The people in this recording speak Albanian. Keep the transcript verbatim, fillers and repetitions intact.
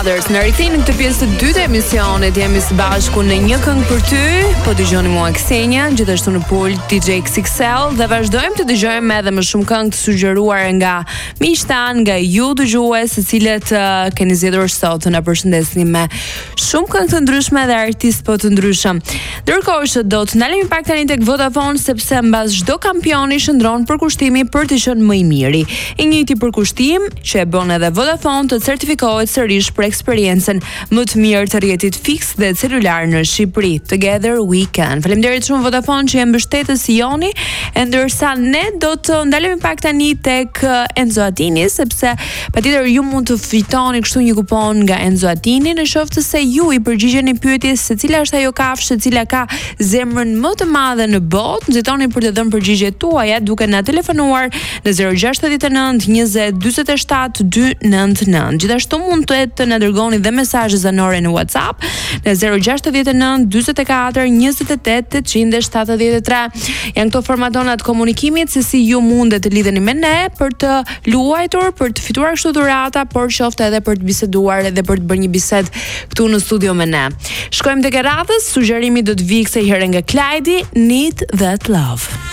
Brothers. Në rikthim në këtë pjesë të dytë të emisionit jemi së bashku në Një këngë për ty. Po dëgjoni mua Ksenja, gjithashtu në pult D J X X L dhe vazhdojmë të dëgjojmë edhe më shumë këngë të sugjeruar nga miqtan, nga ju dëgjues, të cilët uh, keni zgjedhur sot të na përshëndesni me shumë këngë të ndryshme dhe artistë po të ndryshëm. Ndërkohë që do të ndalemi pak tani tek Vodafone sepse mbas çdo kampioni shndron përkushtimi për të qenë më i miri. I njëjti përkushtim që e bën edhe Vodafone të certifikohet sërish për eksperiencën më të mirë të rrjetit fiks dhe celular në Shqipëri. Together we can. Faleminderit shumë Vodafone që e mbështetës Joni, e ndërsa ne do të ndalemi pak tani tek Enzo Attini sepse patjetër ju mund të fitoni kështu një kupon nga Enzo Attini në qoftë se ju i përgjigjeni pyetjes se cila është ajo kafshë e cila ka zemrën më të madhe në botë. Nxitoni për të dhënë përgjigjet tuaja duke na telefonuar në zero gjasht e nënt njëzet dyzet e shtatë dyqindë nëntëdhjetë e nënt. Gjithashtu mund të të na dërgoni dhe mesazhe zanore në WhatsApp në zero gjasht e nënt dyzet e katër njëzet e tetë tetëqind e shtatëdhjetë e tre. Janë këto formatonat komunikimit se si ju mundet të lidheni me ne për të luajtur, për të fituar kështu dhurata, por qoftë edhe për të biseduar edhe për të bërë një bisedë këtu në studio me ne. Shkojmë tek radhës, sugjerimi do të vijë kësaj here nga Klajdi, Need That Love.